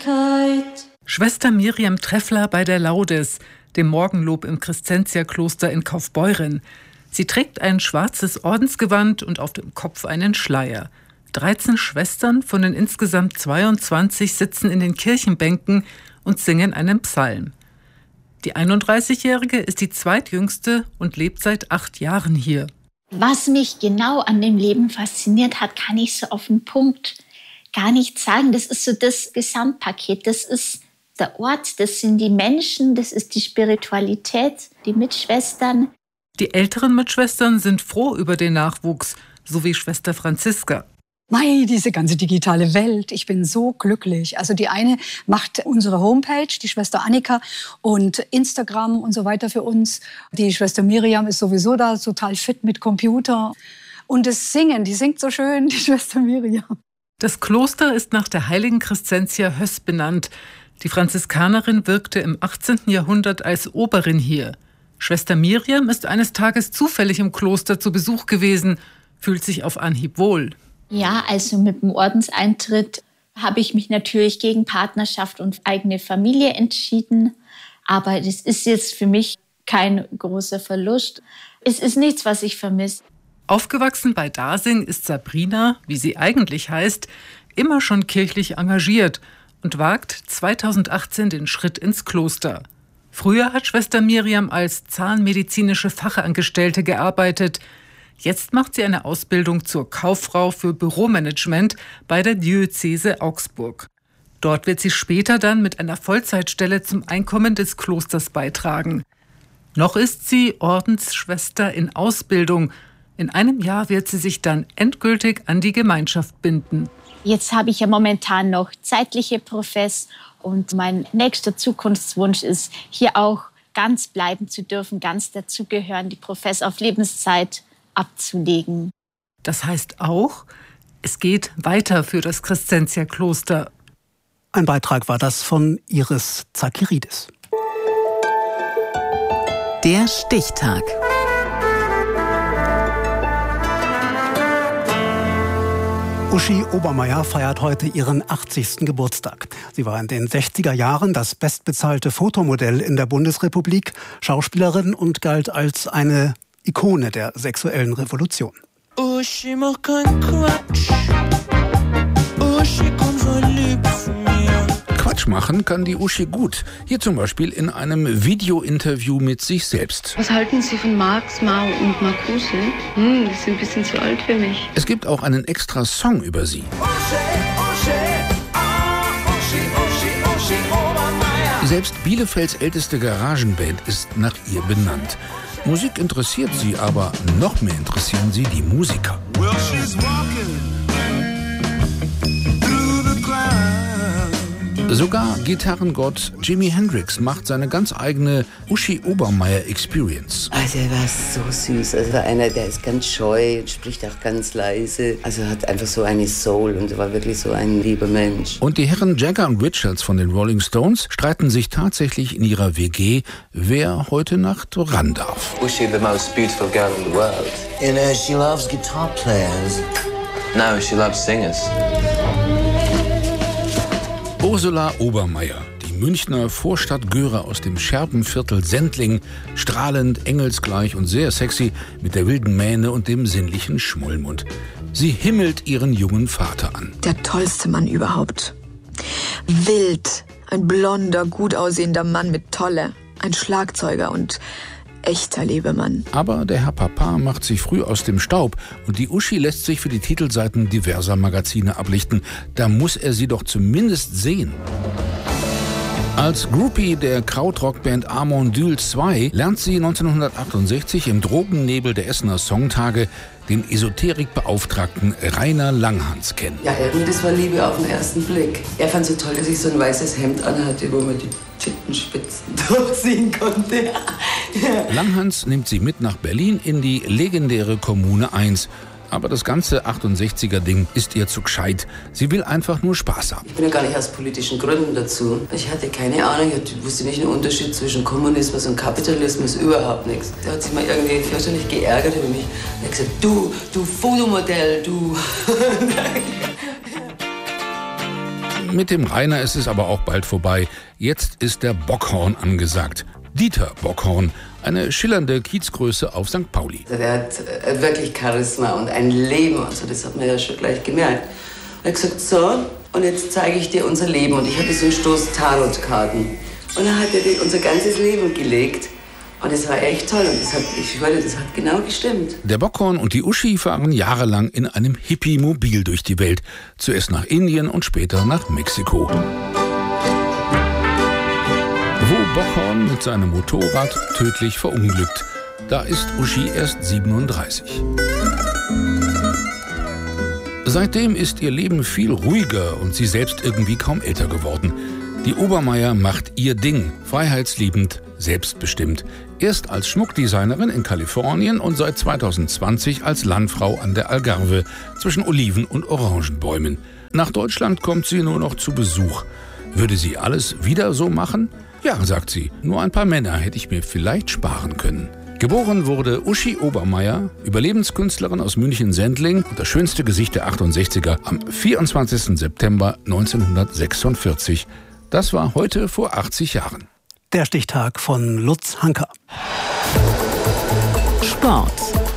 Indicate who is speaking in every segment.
Speaker 1: Ewigkeit.
Speaker 2: Schwester Miriam Treffler bei der Laudes, dem Morgenlob im Crescentia-Kloster in Kaufbeuren. Sie trägt ein schwarzes Ordensgewand und auf dem Kopf einen Schleier. 13 Schwestern von den insgesamt 22 sitzen in den Kirchenbänken und singen einen Psalm. Die 31-Jährige ist die zweitjüngste und lebt seit 8 Jahren hier.
Speaker 3: Was mich genau an dem Leben fasziniert hat, kann ich so auf den Punkt gar nicht sagen. Das ist so das Gesamtpaket. Das ist der Ort, das sind die Menschen, das ist die Spiritualität, die Mitschwestern.
Speaker 2: Die älteren Mitschwestern sind froh über den Nachwuchs, so wie Schwester Franziska.
Speaker 4: Mei, diese ganze digitale Welt, ich bin so glücklich. Also die eine macht unsere Homepage, die Schwester Annika, und Instagram und so weiter für uns. Die Schwester Miriam ist sowieso da total fit mit Computer. Und das Singen, die singt so schön, die Schwester Miriam.
Speaker 2: Das Kloster ist nach der heiligen Crescentia Höss benannt. Die Franziskanerin wirkte im 18. Jahrhundert als Oberin hier. Schwester Miriam ist eines Tages zufällig im Kloster zu Besuch gewesen, fühlt sich auf Anhieb wohl.
Speaker 3: Ja, also mit dem Ordenseintritt habe ich mich natürlich gegen Partnerschaft und eigene Familie entschieden. Aber das ist jetzt für mich kein großer Verlust. Es ist nichts, was ich vermisse.
Speaker 2: Aufgewachsen bei Dasing ist Sabrina, wie sie eigentlich heißt, immer schon kirchlich engagiert und wagt 2018 den Schritt ins Kloster. Früher hat Schwester Miriam als zahnmedizinische Fachangestellte gearbeitet. Jetzt macht sie eine Ausbildung zur Kauffrau für Büromanagement bei der Diözese Augsburg. Dort wird sie später dann mit einer Vollzeitstelle zum Einkommen des Klosters beitragen. Noch ist sie Ordensschwester in Ausbildung. In einem Jahr wird sie sich dann endgültig an die Gemeinschaft binden.
Speaker 3: Jetzt habe ich ja momentan noch zeitliche Profess und mein nächster Zukunftswunsch ist, hier auch ganz bleiben zu dürfen, ganz dazugehören, die Profess auf Lebenszeit abzulegen.
Speaker 2: Das heißt auch, es geht weiter für das Crescentia-Kloster.
Speaker 5: Ein Beitrag war das von Iris Zakiridis.
Speaker 6: Der Stichtag.
Speaker 5: Uschi Obermeier feiert heute ihren 80. Geburtstag. Sie war in den 60er Jahren das bestbezahlte Fotomodell in der Bundesrepublik, Schauspielerin und galt als eine Ikone der sexuellen Revolution.
Speaker 7: Uschi, mach keinen Quatsch. Uschi, komm verliebt von mir.
Speaker 8: Quatsch machen kann die Uschi gut. Hier zum Beispiel in einem Video-Interview mit sich selbst.
Speaker 9: Was halten Sie von Marx, Mao und Marcuse? Die sind ein bisschen zu alt für mich.
Speaker 8: Es gibt auch einen extra Song über sie. Selbst Bielefelds älteste Garagenband ist nach ihr benannt. Musik interessiert sie, aber noch mehr interessieren sie die Musiker. Sogar Gitarrengott Jimi Hendrix macht seine ganz eigene Uschi Obermeier Experience.
Speaker 10: Also er war so süß. Also einer, der ist ganz scheu und spricht auch ganz leise. Also hat einfach so eine Soul und war wirklich so ein lieber Mensch.
Speaker 8: Und die Herren Jagger und Richards von den Rolling Stones streiten sich tatsächlich in ihrer WG, wer heute Nacht ran darf.
Speaker 11: Uschi, the most beautiful girl in the world.
Speaker 12: And she loves guitar players.
Speaker 11: No, she loves singers.
Speaker 8: Ursula Obermeier, die Münchner Vorstadtgöre aus dem Scherbenviertel Sendling, strahlend, engelsgleich und sehr sexy, mit der wilden Mähne und dem sinnlichen Schmollmund. Sie himmelt ihren jungen Vater an.
Speaker 13: Der tollste Mann überhaupt. Wild, ein blonder, gut aussehender Mann mit Tolle, ein Schlagzeuger und echter Lebemann.
Speaker 8: Aber der Herr Papa macht sich früh aus dem Staub und die Uschi lässt sich für die Titelseiten diverser Magazine ablichten. Da muss er sie doch zumindest sehen. Als Groupie der Krautrockband Amon Düül 2 lernt sie 1968 im Drogennebel der Essener Songtage den Esoterikbeauftragten Rainer Langhans kennen.
Speaker 10: Ja, und das war Liebe auf den ersten Blick. Er fand so toll, dass ich so ein weißes Hemd anhatte, wo man die Tittenspitzen durchsehen konnte.
Speaker 8: Langhans nimmt sie mit nach Berlin in die legendäre Kommune 1. Aber das ganze 68er-Ding ist ihr zu gescheit. Sie will einfach nur Spaß haben.
Speaker 10: Ich bin ja gar nicht aus politischen Gründen dazu. Ich hatte keine Ahnung, ich wusste nicht den Unterschied zwischen Kommunismus und Kapitalismus, überhaupt nichts. Da hat sich mal irgendwie fürchterlich geärgert über mich. Er hat gesagt, du Fotomodell, du.
Speaker 8: Mit dem Rainer ist es aber auch bald vorbei. Jetzt ist der Bockhorn angesagt. Dieter Bockhorn, eine schillernde Kiezgröße auf St. Pauli.
Speaker 10: Der hat wirklich Charisma und ein Leben und so, das hat man ja schon gleich gemerkt. Er hat gesagt, so, und jetzt zeige ich dir unser Leben. Und ich hatte so einen Stoß Tarotkarten. Und dann hat er unser ganzes Leben gelegt. Und es war echt toll. Und ich schwöre, das hat genau gestimmt.
Speaker 8: Der Bockhorn und die Uschi fahren jahrelang in einem Hippie-Mobil durch die Welt. Zuerst nach Indien und später nach Mexiko. Wo Bockhorn mit seinem Motorrad tödlich verunglückt. Da ist Uschi erst 37. Seitdem ist ihr Leben viel ruhiger und sie selbst irgendwie kaum älter geworden. Die Obermeier macht ihr Ding, freiheitsliebend, selbstbestimmt. Erst als Schmuckdesignerin in Kalifornien und seit 2020 als Landfrau an der Algarve zwischen Oliven- und Orangenbäumen. Nach Deutschland kommt sie nur noch zu Besuch. Würde sie alles wieder so machen? Ja, sagt sie, nur ein paar Männer hätte ich mir vielleicht sparen können. Geboren wurde Uschi Obermeier, Überlebenskünstlerin aus München-Sendling und das schönste Gesicht der 68er am 24. September 1946. Das war heute vor 80 Jahren.
Speaker 5: Der Stichtag von Lutz Hanker.
Speaker 6: Sport.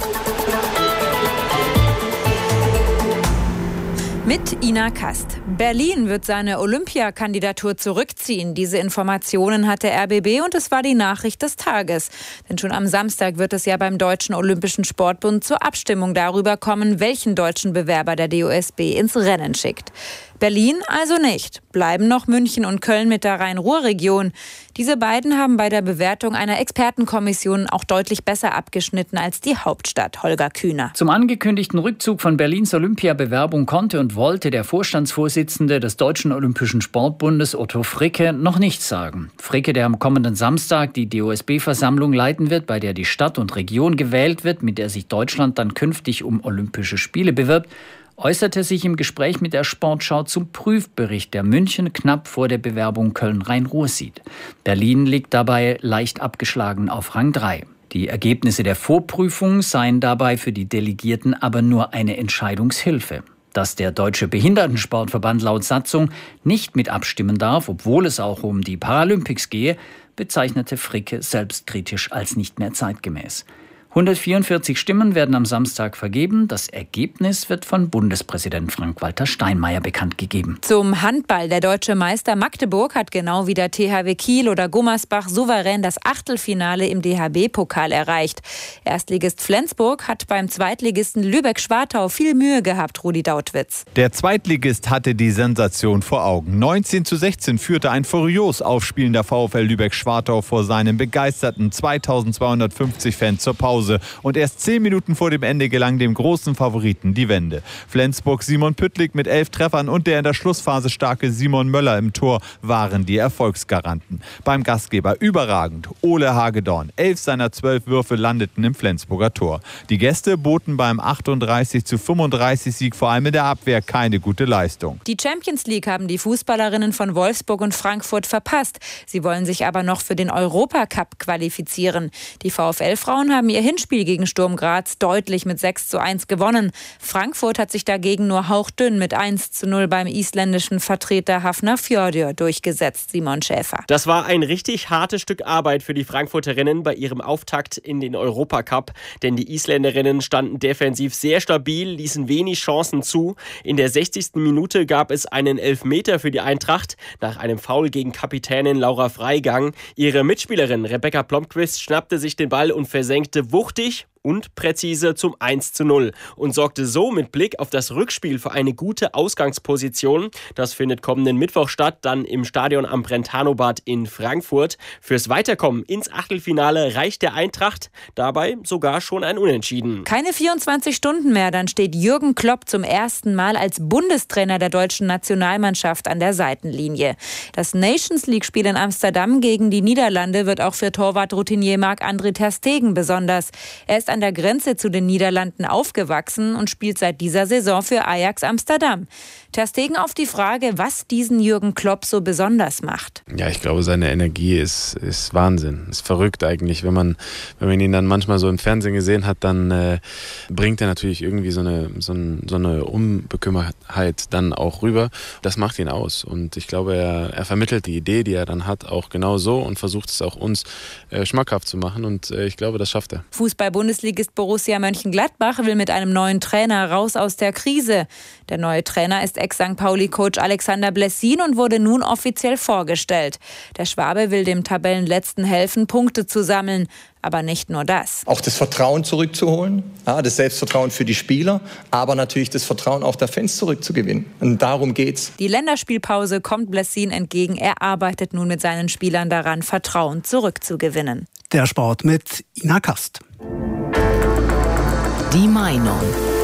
Speaker 1: Mit Ina Kast. Berlin wird seine Olympiakandidatur zurückziehen. Diese Informationen hat der RBB und es war die Nachricht des Tages. Denn schon am Samstag wird es ja beim Deutschen Olympischen Sportbund zur Abstimmung darüber kommen, welchen deutschen Bewerber der DOSB ins Rennen schickt. Berlin also nicht. Bleiben noch München und Köln mit der Rhein-Ruhr-Region. Diese beiden haben bei der Bewertung einer Expertenkommission auch deutlich besser abgeschnitten als die Hauptstadt. Holger Kühner.
Speaker 14: Zum angekündigten Rückzug von Berlins Olympiabewerbung konnte und wollte der Vorstandsvorsitzende des Deutschen Olympischen Sportbundes, Otto Fricke, noch nichts sagen. Fricke, der am kommenden Samstag die DOSB-Versammlung leiten wird, bei der die Stadt und Region gewählt wird, mit der sich Deutschland dann künftig um Olympische Spiele bewirbt, äußerte sich im Gespräch mit der Sportschau zum Prüfbericht, der München knapp vor der Bewerbung Köln-Rhein-Ruhr sieht. Berlin liegt dabei leicht abgeschlagen auf Rang 3. Die Ergebnisse der Vorprüfung seien dabei für die Delegierten aber nur eine Entscheidungshilfe. Dass der Deutsche Behindertensportverband laut Satzung nicht mit abstimmen darf, obwohl es auch um die Paralympics gehe, bezeichnete Fricke selbstkritisch als nicht mehr zeitgemäß. 144 Stimmen werden am Samstag vergeben. Das Ergebnis wird von Bundespräsident Frank-Walter Steinmeier bekannt gegeben.
Speaker 1: Zum Handball. Der deutsche Meister Magdeburg hat genau wie der THW Kiel oder Gummersbach souverän das Achtelfinale im DHB-Pokal erreicht. Erstligist Flensburg hat beim Zweitligisten Lübeck-Schwartau viel Mühe gehabt, Rudi Dautwitz.
Speaker 15: Der Zweitligist hatte die Sensation vor Augen. 19:16 führte ein furios aufspielender VfL Lübeck-Schwartau vor seinen begeisterten 2250 Fans zur Pause. Und erst 10 Minuten vor dem Ende gelang dem großen Favoriten die Wende. Flensburg Simon Püttlik mit 11 Treffern und der in der Schlussphase starke Simon Möller im Tor waren die Erfolgsgaranten. Beim Gastgeber überragend. Ole Hagedorn. 11 seiner 12 Würfe landeten im Flensburger Tor. Die Gäste boten beim 38:35 Sieg vor allem in der Abwehr keine gute Leistung.
Speaker 1: Die Champions League haben die Fußballerinnen von Wolfsburg und Frankfurt verpasst. Sie wollen sich aber noch für den Europacup qualifizieren. Die VfL-Frauen haben ihr Hinspiel gegen Sturm Graz deutlich mit 6:1 gewonnen. Frankfurt hat sich dagegen nur hauchdünn mit 1:0 beim isländischen Vertreter Hafnarfjörður durchgesetzt. Simon Schäfer.
Speaker 16: Das war ein richtig hartes Stück Arbeit für die Frankfurterinnen bei ihrem Auftakt in den Europacup. Denn die Isländerinnen standen defensiv sehr stabil, ließen wenig Chancen zu. In der 60. Minute gab es einen Elfmeter für die Eintracht nach einem Foul gegen Kapitänin Laura Freigang. Ihre Mitspielerin Rebecca Blomqvist schnappte sich den Ball und versenkte wuchtig und präzise zum 1:0 und sorgte so mit Blick auf das Rückspiel für eine gute Ausgangsposition. Das findet kommenden Mittwoch statt, dann im Stadion am Brentano-Bad in Frankfurt. Fürs Weiterkommen ins Achtelfinale reicht der Eintracht dabei sogar schon ein Unentschieden.
Speaker 1: Keine 24 Stunden mehr, dann steht Jürgen Klopp zum ersten Mal als Bundestrainer der deutschen Nationalmannschaft an der Seitenlinie. Das Nations-League-Spiel in Amsterdam gegen die Niederlande wird auch für Torwart-Routinier Marc-André ter Stegen besonders. Er ist an der Grenze zu den Niederlanden aufgewachsen und spielt seit dieser Saison für Ajax Amsterdam. Ter Stegen auf die Frage, was diesen Jürgen Klopp so besonders macht.
Speaker 17: Ja, ich glaube, seine Energie ist Wahnsinn. Ist verrückt eigentlich. Wenn man ihn dann manchmal so im Fernsehen gesehen hat, dann bringt er natürlich irgendwie so eine Unbekümmertheit dann auch rüber. Das macht ihn aus. Und ich glaube, er vermittelt die Idee, die er dann hat, auch genau so und versucht es auch uns schmackhaft zu machen. Und ich glaube, das schafft er.
Speaker 1: Fußball-Bundesligist Borussia Mönchengladbach will mit einem neuen Trainer raus aus der Krise. Der neue Trainer ist Ex-St. Pauli-Coach Alexander Blessin und wurde nun offiziell vorgestellt. Der Schwabe will dem Tabellenletzten helfen, Punkte zu sammeln. Aber nicht nur das.
Speaker 18: Auch das Vertrauen zurückzuholen, das Selbstvertrauen für die Spieler, aber natürlich das Vertrauen auch der Fans zurückzugewinnen. Und darum geht's.
Speaker 1: Die Länderspielpause kommt Blessin entgegen. Er arbeitet nun mit seinen Spielern daran, Vertrauen zurückzugewinnen.
Speaker 5: Der Sport mit Ina Kast.
Speaker 6: Die Meinung.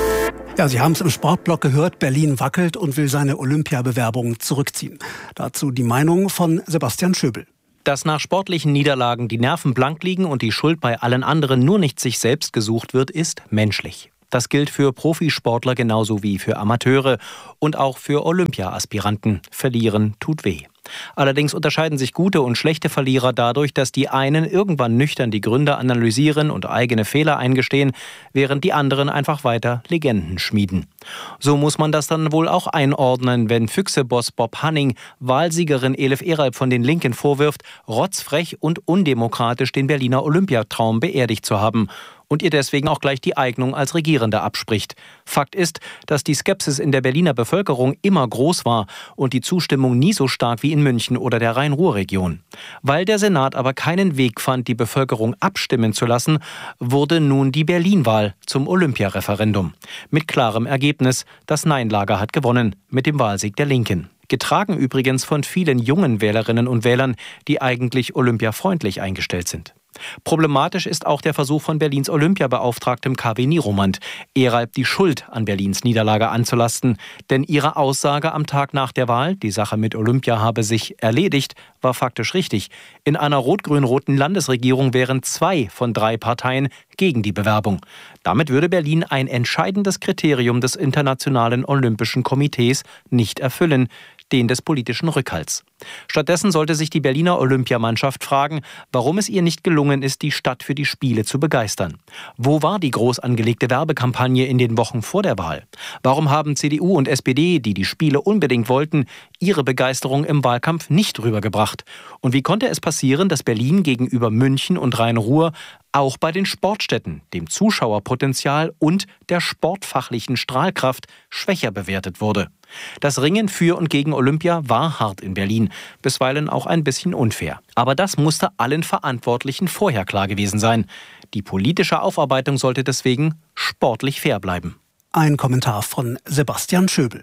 Speaker 5: Ja, Sie haben es im Sportblog gehört, Berlin wackelt und will seine Olympiabewerbung zurückziehen. Dazu die Meinung von Sebastian Schöbel.
Speaker 19: Dass nach sportlichen Niederlagen die Nerven blank liegen und die Schuld bei allen anderen nur nicht sich selbst gesucht wird, ist menschlich. Das gilt für Profisportler genauso wie für Amateure und auch für Olympia-Aspiranten. Verlieren tut weh. Allerdings unterscheiden sich gute und schlechte Verlierer dadurch, dass die einen irgendwann nüchtern die Gründe analysieren und eigene Fehler eingestehen, während die anderen einfach weiter Legenden schmieden. So muss man das dann wohl auch einordnen, wenn Füchse-Boss Bob Hanning Wahlsiegerin Elif Eralp von den Linken vorwirft, rotzfrech und undemokratisch den Berliner Olympiatraum beerdigt zu haben und ihr deswegen auch gleich die Eignung als Regierende abspricht. Fakt ist, dass die Skepsis in der Berliner Bevölkerung immer groß war und die Zustimmung nie so stark wie in München oder der Rhein-Ruhr-Region. Weil der Senat aber keinen Weg fand, die Bevölkerung abstimmen zu lassen, wurde nun die Berlin-Wahl zum Olympiareferendum. Mit klarem Ergebnis, das Nein-Lager hat gewonnen mit dem Wahlsieg der Linken. Getragen übrigens von vielen jungen Wählerinnen und Wählern, die eigentlich olympiafreundlich eingestellt sind. Problematisch ist auch der Versuch von Berlins Olympiabeauftragtem KW Nieromand, Eralp die Schuld an Berlins Niederlage anzulasten. Denn ihre Aussage am Tag nach der Wahl, die Sache mit Olympia habe sich erledigt, war faktisch richtig. In einer rot-grün-roten Landesregierung wären 2 von 3 Parteien gegen die Bewerbung. Damit würde Berlin ein entscheidendes Kriterium des Internationalen Olympischen Komitees nicht erfüllen, den des politischen Rückhalts. Stattdessen sollte sich die Berliner Olympiamannschaft fragen, warum es ihr nicht gelungen ist, die Stadt für die Spiele zu begeistern. Wo war die groß angelegte Werbekampagne in den Wochen vor der Wahl? Warum haben CDU und SPD, die die Spiele unbedingt wollten, ihre Begeisterung im Wahlkampf nicht rübergebracht? Und wie konnte es passieren, dass Berlin gegenüber München und Rhein-Ruhr auch bei den Sportstätten, dem Zuschauerpotenzial und der sportfachlichen Strahlkraft schwächer bewertet wurde? Das Ringen für und gegen Olympia war hart in Berlin, bisweilen auch ein bisschen unfair. Aber das musste allen Verantwortlichen vorher klar gewesen sein. Die politische Aufarbeitung sollte deswegen sportlich fair bleiben.
Speaker 5: Ein Kommentar von Sebastian Schöbel.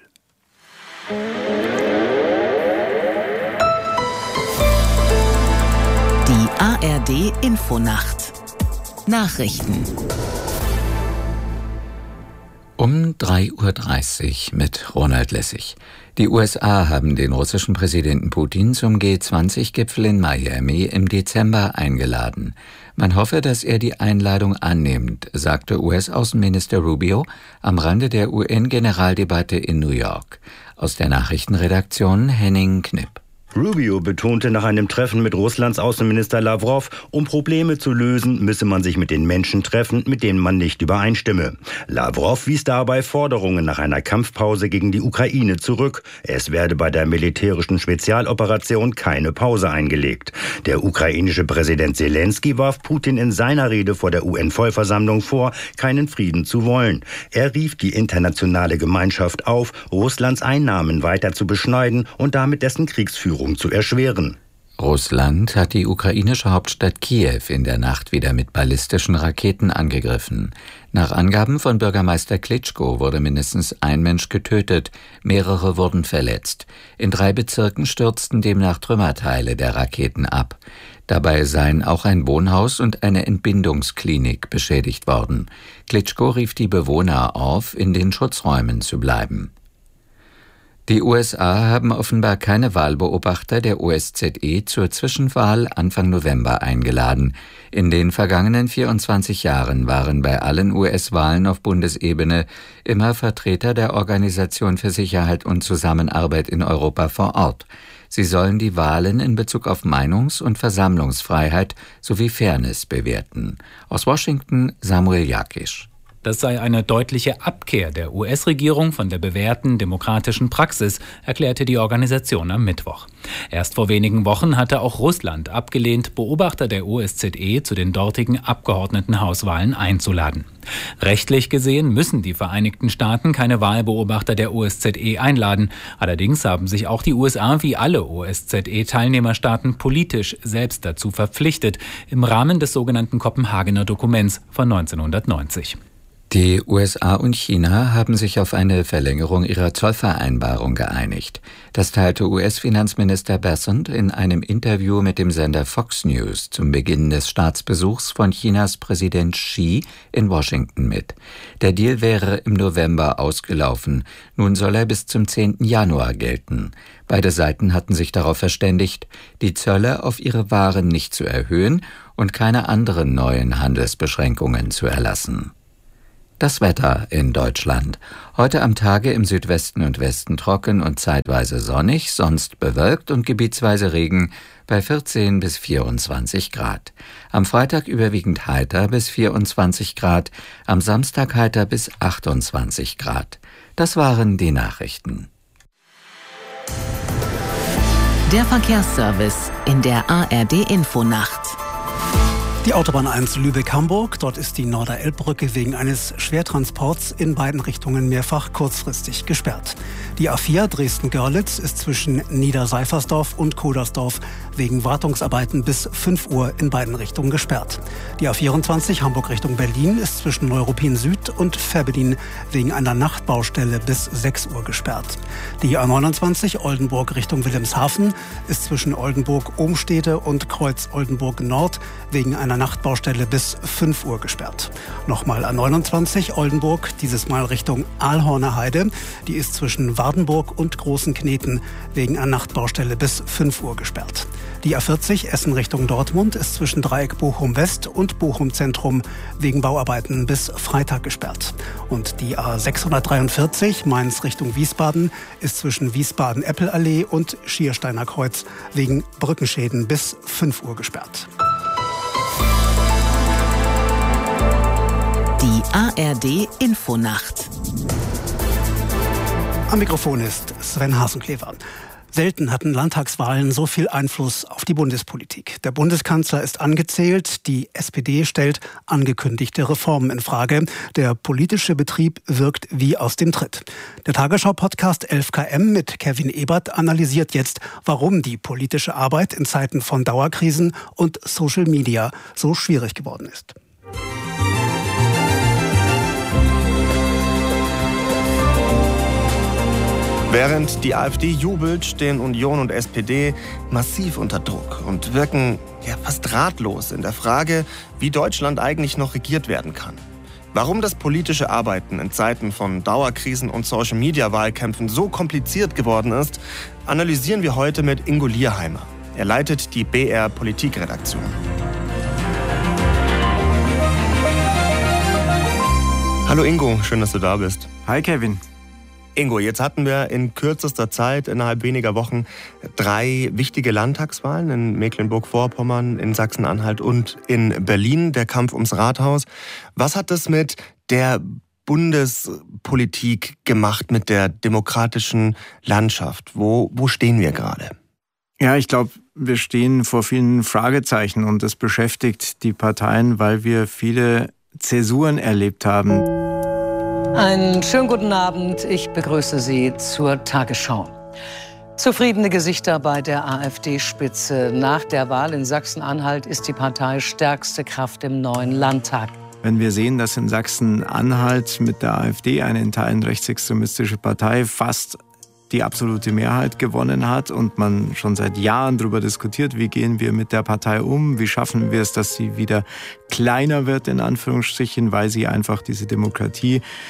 Speaker 6: Die ARD Infonacht. Nachrichten.
Speaker 20: Um 3:30 Uhr mit Ronald Lessig. Die USA haben den russischen Präsidenten Putin zum G20-Gipfel in Miami im Dezember eingeladen. Man hoffe, dass er die Einladung annimmt, sagte US-Außenminister Rubio am Rande der UN-Generaldebatte in New York. Aus der Nachrichtenredaktion Henning Knipp.
Speaker 21: Rubio betonte nach einem Treffen mit Russlands Außenminister Lavrov, um Probleme zu lösen, müsse man sich mit den Menschen treffen, mit denen man nicht übereinstimme. Lavrov wies dabei Forderungen nach einer Kampfpause gegen die Ukraine zurück. Es werde bei der militärischen Spezialoperation keine Pause eingelegt. Der ukrainische Präsident Zelensky warf Putin in seiner Rede vor der UN-Vollversammlung vor, keinen Frieden zu wollen. Er rief die internationale Gemeinschaft auf, Russlands Einnahmen weiter zu beschneiden und damit dessen Kriegsführung zu erschweren.
Speaker 20: Russland hat die ukrainische Hauptstadt Kiew in der Nacht wieder mit ballistischen Raketen angegriffen. Nach Angaben von Bürgermeister Klitschko wurde mindestens ein Mensch getötet, mehrere wurden verletzt. In 3 Bezirken stürzten demnach Trümmerteile der Raketen ab. Dabei seien auch ein Wohnhaus und eine Entbindungsklinik beschädigt worden. Klitschko rief die Bewohner auf, in den Schutzräumen zu bleiben. Die USA haben offenbar keine Wahlbeobachter der OSZE zur Zwischenwahl Anfang November eingeladen. In den vergangenen 24 Jahren waren bei allen US-Wahlen auf Bundesebene immer Vertreter der Organisation für Sicherheit und Zusammenarbeit in Europa vor Ort. Sie sollen die Wahlen in Bezug auf Meinungs- und Versammlungsfreiheit sowie Fairness bewerten. Aus Washington Samuel Jakisch.
Speaker 4: Das sei eine deutliche Abkehr der US-Regierung von der bewährten demokratischen Praxis, erklärte die Organisation am Mittwoch. Erst vor wenigen Wochen hatte auch Russland abgelehnt, Beobachter der OSZE zu den dortigen Abgeordnetenhauswahlen einzuladen. Rechtlich gesehen müssen die Vereinigten Staaten keine Wahlbeobachter der OSZE einladen. Allerdings haben sich auch die USA wie alle OSZE-Teilnehmerstaaten politisch selbst dazu verpflichtet, im Rahmen des sogenannten Kopenhagener Dokuments von 1990.
Speaker 20: Die USA und China haben sich auf eine Verlängerung ihrer Zollvereinbarung geeinigt. Das teilte US-Finanzminister Bessent in einem Interview mit dem Sender Fox News zum Beginn des Staatsbesuchs von Chinas Präsident Xi in Washington mit. Der Deal wäre im November ausgelaufen. Nun soll er bis zum 10. Januar gelten. Beide Seiten hatten sich darauf verständigt, die Zölle auf ihre Waren nicht zu erhöhen und keine anderen neuen Handelsbeschränkungen zu erlassen. Das Wetter in Deutschland. Heute am Tage im Südwesten und Westen trocken und zeitweise sonnig, sonst bewölkt und gebietsweise Regen bei 14 bis 24 Grad. Am Freitag überwiegend heiter bis 24 Grad, am Samstag heiter bis 28 Grad. Das waren die Nachrichten.
Speaker 6: Der Verkehrsservice in der ARD-Infonacht.
Speaker 5: Die Autobahn 1 Lübeck-Hamburg, dort ist die Norderelbbrücke wegen eines Schwertransports in beiden Richtungen mehrfach kurzfristig gesperrt. Die A4 Dresden-Görlitz ist zwischen Niederseifersdorf und Kodersdorf wegen Wartungsarbeiten bis 5 Uhr in beiden Richtungen gesperrt. Die A24 Hamburg Richtung Berlin ist zwischen Neuruppin Süd und Fehrbellin wegen einer Nachtbaustelle bis 6 Uhr gesperrt. Die A29 Oldenburg Richtung Wilhelmshaven ist zwischen Oldenburg-Ohmstede und Kreuz-Oldenburg Nord wegen einer Nachtbaustelle bis 5 Uhr gesperrt. Nochmal A29 Oldenburg, dieses Mal Richtung Aalhorner Heide. Die ist zwischen Wardenburg und Großen Kneten wegen einer Nachtbaustelle bis 5 Uhr gesperrt. Die A40 Essen Richtung Dortmund ist zwischen Dreieck Bochum West und Bochum Zentrum wegen Bauarbeiten bis Freitag gesperrt. Und die A643 Mainz Richtung Wiesbaden ist zwischen Wiesbaden-Eppelallee und Schiersteiner Kreuz wegen Brückenschäden bis 5 Uhr gesperrt.
Speaker 6: Die ARD-Infonacht.
Speaker 5: Am Mikrofon ist Sven Hasenklever. Selten hatten Landtagswahlen so viel Einfluss auf die Bundespolitik. Der Bundeskanzler ist angezählt, die SPD stellt angekündigte Reformen in Frage. Der politische Betrieb wirkt wie aus dem Tritt. Der Tagesschau-Podcast 11KM mit Kevin Ebert analysiert jetzt, warum die politische Arbeit in Zeiten von Dauerkrisen und Social Media so schwierig geworden ist.
Speaker 22: Während die AfD jubelt, stehen Union und SPD massiv unter Druck und wirken fast ratlos in der Frage, wie Deutschland eigentlich noch regiert werden kann. Warum das politische Arbeiten in Zeiten von Dauerkrisen und Social-Media-Wahlkämpfen so kompliziert geworden ist, analysieren wir heute mit Ingo Lierheimer. Er leitet die BR Politikredaktion. Hallo Ingo, schön, dass du da bist.
Speaker 23: Hi Kevin.
Speaker 22: Ingo, jetzt hatten wir in kürzester Zeit, innerhalb weniger Wochen, 3 wichtige Landtagswahlen in Mecklenburg-Vorpommern, in Sachsen-Anhalt und in Berlin, der Kampf ums Rathaus. Was hat das mit der Bundespolitik gemacht, mit der demokratischen Landschaft? Wo stehen wir gerade?
Speaker 23: Ja, ich glaube, wir stehen vor vielen Fragezeichen und das beschäftigt die Parteien, weil wir viele Zäsuren erlebt haben.
Speaker 24: Einen schönen guten Abend. Ich begrüße Sie zur Tagesschau. Zufriedene Gesichter bei der AfD-Spitze. Nach der Wahl in Sachsen-Anhalt ist die Partei stärkste Kraft im neuen Landtag.
Speaker 23: Wenn wir sehen, dass in Sachsen-Anhalt mit der AfD eine in Teilen rechtsextremistische Partei fast die absolute Mehrheit gewonnen hat und man schon seit Jahren darüber diskutiert, wie gehen wir mit der Partei um, wie schaffen wir es, dass sie wieder kleiner wird, in Anführungsstrichen, weil sie einfach diese Demokratie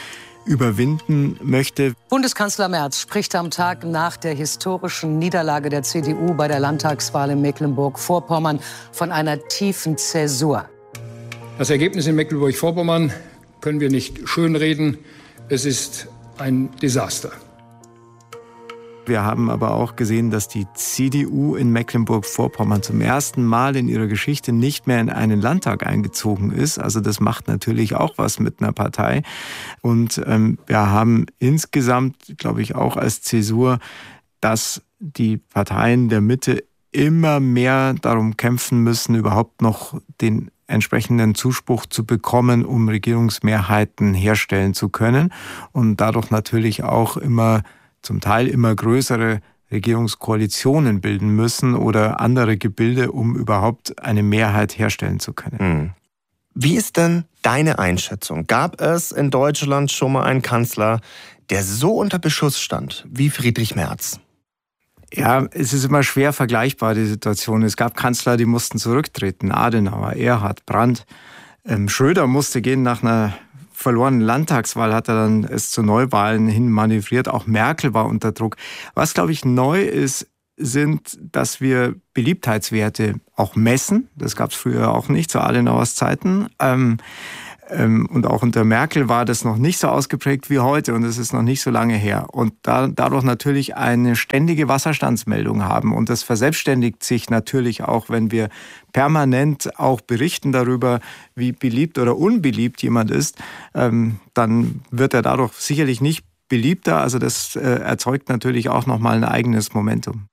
Speaker 23: überwinden möchte.
Speaker 24: Bundeskanzler Merz spricht am Tag nach der historischen Niederlage der CDU bei der Landtagswahl in Mecklenburg-Vorpommern von einer tiefen Zäsur.
Speaker 2: Das Ergebnis in Mecklenburg-Vorpommern können wir nicht schönreden. Es ist ein Desaster.
Speaker 23: Wir haben aber auch gesehen, dass die CDU in Mecklenburg-Vorpommern zum ersten Mal in ihrer Geschichte nicht mehr in einen Landtag eingezogen ist. Also das macht natürlich auch was mit einer Partei. Und wir haben insgesamt, glaube ich, auch als Zäsur, dass die Parteien der Mitte immer mehr darum kämpfen müssen, überhaupt noch den entsprechenden Zuspruch zu bekommen, um Regierungsmehrheiten herstellen zu können. Und dadurch natürlich auch zum Teil immer größere Regierungskoalitionen bilden müssen oder andere Gebilde, um überhaupt eine Mehrheit herstellen zu können.
Speaker 22: Wie ist denn deine Einschätzung? Gab es in Deutschland schon mal einen Kanzler, der so unter Beschuss stand wie Friedrich Merz?
Speaker 23: Ja, es ist immer schwer vergleichbar, die Situation. Es gab Kanzler, die mussten zurücktreten. Adenauer, Erhard, Brandt. Schröder musste gehen nach einer verlorenen Landtagswahl, hat er dann es zu Neuwahlen hin manövriert. Auch Merkel war unter Druck. Was, glaube ich, neu ist, sind, dass wir Beliebtheitswerte auch messen. Das gab es früher auch nicht, zu Adenauers Zeiten. Und auch unter Merkel war das noch nicht so ausgeprägt wie heute und es ist noch nicht so lange her. Und dadurch natürlich eine ständige Wasserstandsmeldung haben. Und das verselbstständigt sich natürlich auch, wenn wir permanent auch berichten darüber, wie beliebt oder unbeliebt jemand ist, dann wird er dadurch sicherlich nicht beliebter. Also das erzeugt natürlich auch nochmal ein eigenes Momentum.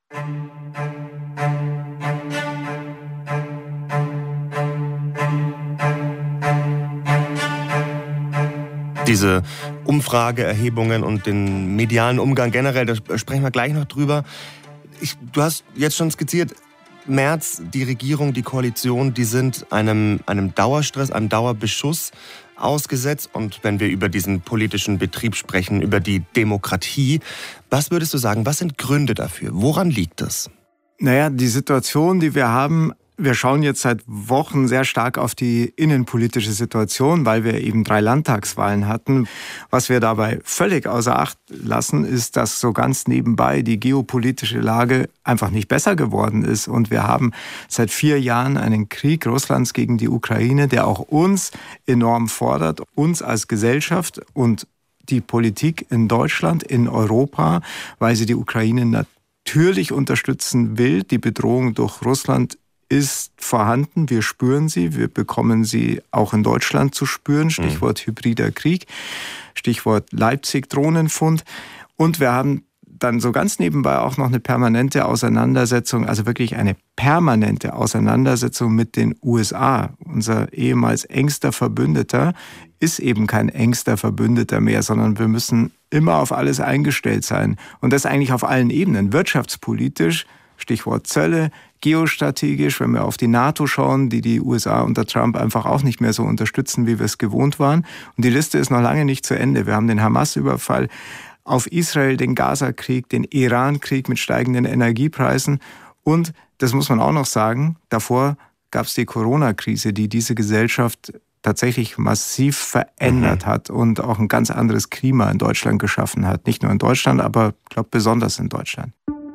Speaker 22: Diese Umfrageerhebungen und den medialen Umgang generell, da sprechen wir gleich noch drüber. Du hast jetzt schon skizziert, Merz, die Regierung, die Koalition, die sind einem Dauerstress, einem Dauerbeschuss ausgesetzt. Und wenn wir über diesen politischen Betrieb sprechen, über die Demokratie, was würdest du sagen, was sind Gründe dafür? Woran liegt das?
Speaker 23: Naja, die Situation, die wir haben, wir schauen jetzt seit Wochen sehr stark auf die innenpolitische Situation, weil wir eben 3 Landtagswahlen hatten. Was wir dabei völlig außer Acht lassen, ist, dass so ganz nebenbei die geopolitische Lage einfach nicht besser geworden ist. Und wir haben seit 4 Jahren einen Krieg Russlands gegen die Ukraine, der auch uns enorm fordert, uns als Gesellschaft und die Politik in Deutschland, in Europa, weil sie die Ukraine natürlich unterstützen will. Die Bedrohung durch Russland ist vorhanden, wir spüren sie, wir bekommen sie auch in Deutschland zu spüren, Stichwort hybrider Krieg, Stichwort Leipzig-Drohnenfund. Und wir haben dann so ganz nebenbei auch noch eine permanente Auseinandersetzung, also wirklich eine permanente Auseinandersetzung mit den USA. Unser ehemals engster Verbündeter ist eben kein engster Verbündeter mehr, sondern wir müssen immer auf alles eingestellt sein. Und das eigentlich auf allen Ebenen, wirtschaftspolitisch, Stichwort Zölle, geostrategisch, wenn wir auf die NATO schauen, die USA unter Trump einfach auch nicht mehr so unterstützen, wie wir es gewohnt waren. Und die Liste ist noch lange nicht zu Ende. Wir haben den Hamas-Überfall auf Israel, den Gaza-Krieg, den Iran-Krieg mit steigenden Energiepreisen. Und, das muss man auch noch sagen, davor gab es die Corona-Krise, die diese Gesellschaft tatsächlich massiv verändert hat und auch ein ganz anderes Klima in Deutschland geschaffen hat. Nicht nur in Deutschland, aber ich glaube besonders in Deutschland.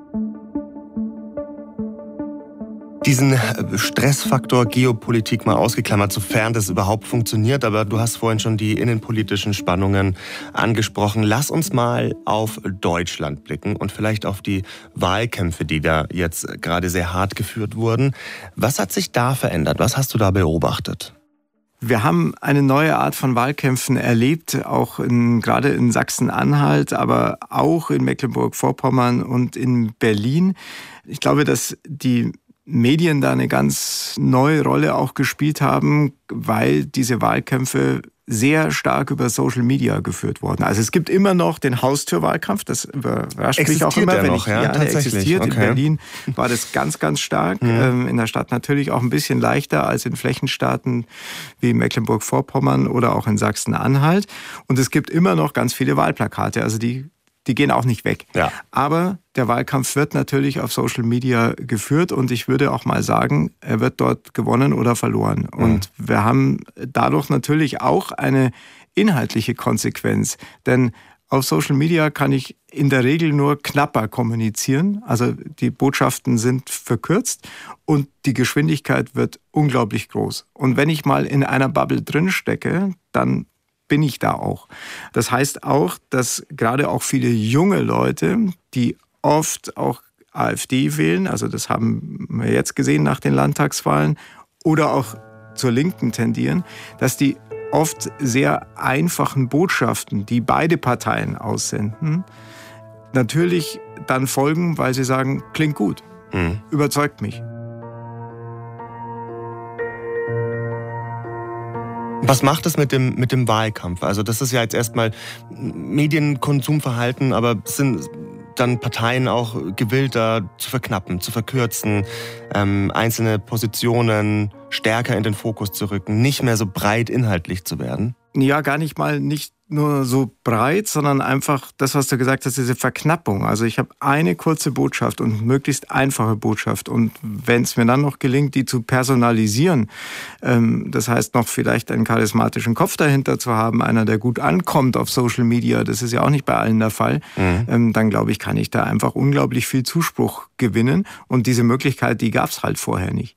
Speaker 22: Diesen Stressfaktor Geopolitik mal ausgeklammert, sofern das überhaupt funktioniert. Aber du hast vorhin schon die innenpolitischen Spannungen angesprochen. Lass uns mal auf Deutschland blicken und vielleicht auf die Wahlkämpfe, die da jetzt gerade sehr hart geführt wurden. Was hat sich da verändert? Was hast du da beobachtet?
Speaker 23: Wir haben eine neue Art von Wahlkämpfen erlebt, auch gerade in Sachsen-Anhalt, aber auch in Mecklenburg-Vorpommern und in Berlin. Ich glaube, dass die Medien da eine ganz neue Rolle auch gespielt haben, weil diese Wahlkämpfe sehr stark über Social Media geführt wurden. Also es gibt immer noch den Haustürwahlkampf, das überrascht mich auch immer, wenn der existiert. Okay. In Berlin war das ganz, ganz stark. In der Stadt natürlich auch ein bisschen leichter als in Flächenstaaten wie Mecklenburg-Vorpommern oder auch in Sachsen-Anhalt. Und es gibt immer noch ganz viele Wahlplakate, also die gehen auch nicht weg. Ja. Aber der Wahlkampf wird natürlich auf Social Media geführt und ich würde auch mal sagen, er wird dort gewonnen oder verloren. Und wir haben dadurch natürlich auch eine inhaltliche Konsequenz. Denn auf Social Media kann ich in der Regel nur knapper kommunizieren. Also die Botschaften sind verkürzt und die Geschwindigkeit wird unglaublich groß. Und wenn ich mal in einer Bubble drin stecke, dann bin ich da auch. Das heißt auch, dass gerade auch viele junge Leute, die oft auch AfD wählen, also das haben wir jetzt gesehen nach den Landtagswahlen, oder auch zur Linken tendieren, dass die oft sehr einfachen Botschaften, die beide Parteien aussenden, natürlich dann folgen, weil sie sagen, klingt gut, überzeugt mich.
Speaker 22: Was macht es mit dem Wahlkampf? Also das ist ja jetzt erstmal Medienkonsumverhalten, aber sind dann Parteien auch gewillt, da zu verknappen, zu verkürzen, einzelne Positionen stärker in den Fokus zu rücken, nicht mehr so breit inhaltlich zu werden?
Speaker 23: Ja, gar nicht nur so breit, sondern einfach das, was du gesagt hast, diese Verknappung. Also ich habe eine kurze Botschaft und möglichst einfache Botschaft. Und wenn es mir dann noch gelingt, die zu personalisieren, das heißt noch vielleicht einen charismatischen Kopf dahinter zu haben, einer, der gut ankommt auf Social Media, das ist ja auch nicht bei allen der Fall, dann glaube ich, kann ich da einfach unglaublich viel Zuspruch gewinnen. Und diese Möglichkeit, die gab es halt vorher nicht.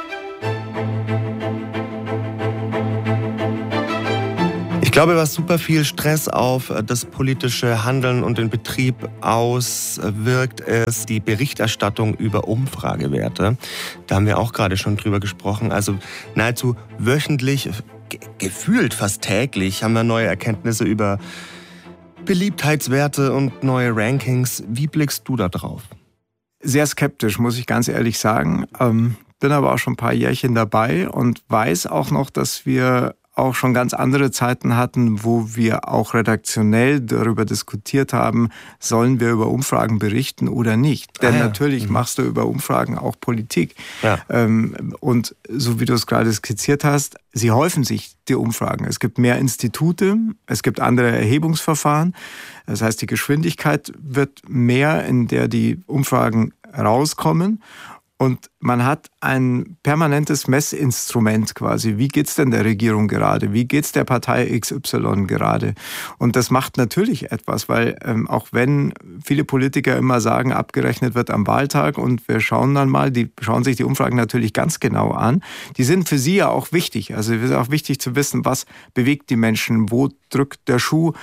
Speaker 22: Ich glaube, was super viel Stress auf das politische Handeln und den Betrieb auswirkt, ist die Berichterstattung über Umfragewerte. Da haben wir auch gerade schon drüber gesprochen. Also nahezu wöchentlich, gefühlt fast täglich, haben wir neue Erkenntnisse über Beliebtheitswerte und neue Rankings. Wie blickst du da drauf?
Speaker 23: Sehr skeptisch, muss ich ganz ehrlich sagen. Bin aber auch schon ein paar Jährchen dabei und weiß auch noch, dass wir auch schon ganz andere Zeiten hatten, wo wir auch redaktionell darüber diskutiert haben, sollen wir über Umfragen berichten oder nicht. Denn natürlich machst du über Umfragen auch Politik. Ja. Und so wie du es gerade skizziert hast, sie häufen sich, die Umfragen. Es gibt mehr Institute, es gibt andere Erhebungsverfahren. Das heißt, die Geschwindigkeit wird mehr, in der die Umfragen rauskommen. Und man hat ein permanentes Messinstrument quasi. Wie geht's denn der Regierung gerade? Wie geht's der Partei XY gerade? Und das macht natürlich etwas, weil auch wenn viele Politiker immer sagen, abgerechnet wird am Wahltag und wir schauen dann mal, die schauen sich die Umfragen natürlich ganz genau an. Die sind für sie ja auch wichtig. Also es ist auch wichtig zu wissen, was bewegt die Menschen, wo drückt der Schuh,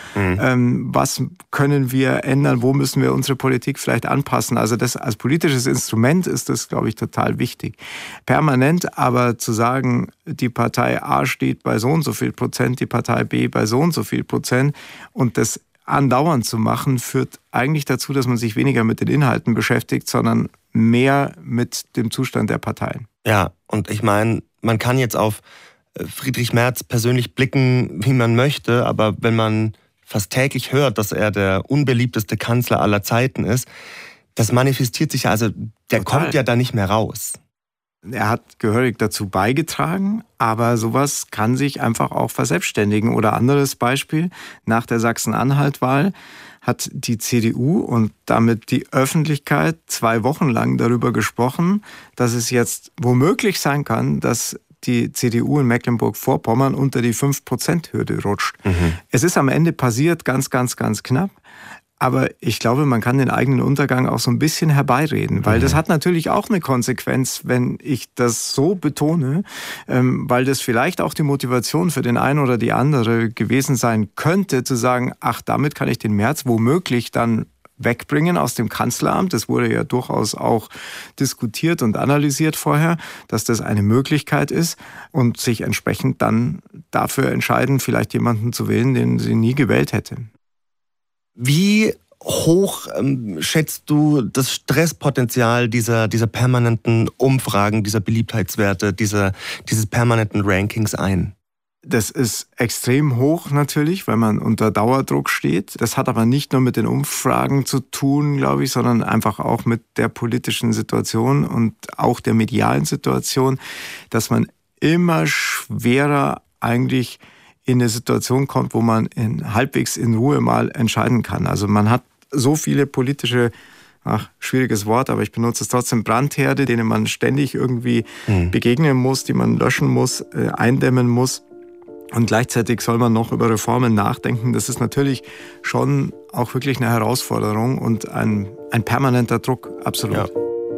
Speaker 23: was können wir ändern, wo müssen wir unsere Politik vielleicht anpassen. Also das als politisches Instrument ist das, glaube ich, total wichtig. Permanent aber zu sagen, die Partei A steht bei so und so viel Prozent, die Partei B bei so und so viel Prozent und das andauernd zu machen, führt eigentlich dazu, dass man sich weniger mit den Inhalten beschäftigt, sondern mehr mit dem Zustand der Parteien.
Speaker 22: Ja, und ich meine, man kann jetzt auf Friedrich Merz persönlich blicken, wie man möchte, aber wenn man fast täglich hört, dass er der unbeliebteste Kanzler aller Zeiten ist, das manifestiert sich ja, also der kommt ja da nicht mehr raus.
Speaker 23: Er hat gehörig dazu beigetragen, aber sowas kann sich einfach auch verselbstständigen. Oder anderes Beispiel, nach der Sachsen-Anhalt-Wahl hat die CDU und damit die Öffentlichkeit 2 Wochen lang darüber gesprochen, dass es jetzt womöglich sein kann, dass die CDU in Mecklenburg-Vorpommern unter die 5%-Hürde rutscht. Es ist am Ende passiert, ganz, ganz, ganz knapp. Aber ich glaube, man kann den eigenen Untergang auch so ein bisschen herbeireden, weil das hat natürlich auch eine Konsequenz, wenn ich das so betone, weil das vielleicht auch die Motivation für den einen oder die andere gewesen sein könnte, zu sagen, ach, damit kann ich den Merz womöglich dann wegbringen aus dem Kanzleramt. Das wurde ja durchaus auch diskutiert und analysiert vorher, dass das eine Möglichkeit ist und sich entsprechend dann dafür entscheiden, vielleicht jemanden zu wählen, den sie nie gewählt hätte.
Speaker 22: Wie hoch schätzt du das Stresspotenzial dieser permanenten Umfragen, dieser Beliebtheitswerte, dieses permanenten Rankings ein?
Speaker 23: Das ist extrem hoch natürlich, weil man unter Dauerdruck steht. Das hat aber nicht nur mit den Umfragen zu tun, glaube ich, sondern einfach auch mit der politischen Situation und auch der medialen Situation, dass man immer schwerer eigentlich in eine Situation kommt, wo man halbwegs in Ruhe mal entscheiden kann. Also man hat so viele politische, schwieriges Wort, aber ich benutze es trotzdem, Brandherde, denen man ständig irgendwie begegnen muss, die man löschen muss, eindämmen muss. Und gleichzeitig soll man noch über Reformen nachdenken. Das ist natürlich schon auch wirklich eine Herausforderung und ein permanenter Druck, absolut. Ja.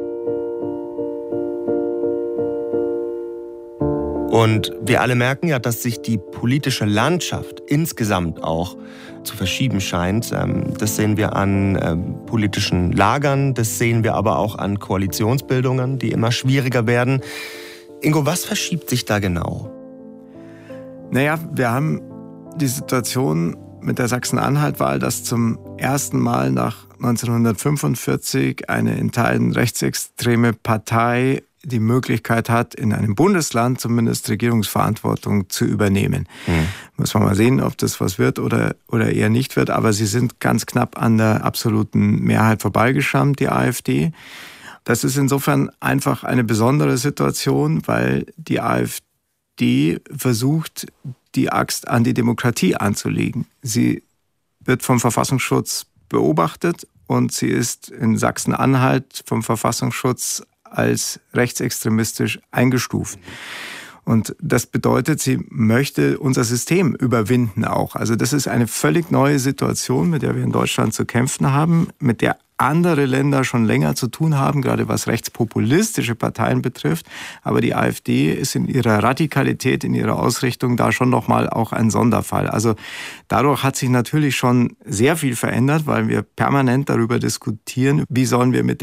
Speaker 22: Und wir alle merken ja, dass sich die politische Landschaft insgesamt auch zu verschieben scheint. Das sehen wir an politischen Lagern, das sehen wir aber auch an Koalitionsbildungen, die immer schwieriger werden. Ingo, was verschiebt sich da genau?
Speaker 23: Naja, wir haben die Situation mit der Sachsen-Anhalt-Wahl, dass zum ersten Mal nach 1945 eine in Teilen rechtsextreme Partei die Möglichkeit hat, in einem Bundesland zumindest Regierungsverantwortung zu übernehmen. Muss man mal sehen, ob das was wird oder eher nicht wird. Aber sie sind ganz knapp an der absoluten Mehrheit vorbeigeschrammt, die AfD. Das ist insofern einfach eine besondere Situation, weil die AfD versucht, die Axt an die Demokratie anzulegen. Sie wird vom Verfassungsschutz beobachtet und sie ist in Sachsen-Anhalt vom Verfassungsschutz als rechtsextremistisch eingestuft. Und das bedeutet, sie möchte unser System überwinden auch. Also das ist eine völlig neue Situation, mit der wir in Deutschland zu kämpfen haben, mit der andere Länder schon länger zu tun haben, gerade was rechtspopulistische Parteien betrifft. Aber die AfD ist in ihrer Radikalität, in ihrer Ausrichtung da schon nochmal auch ein Sonderfall. Also dadurch hat sich natürlich schon sehr viel verändert, weil wir permanent darüber diskutieren, wie sollen wir mit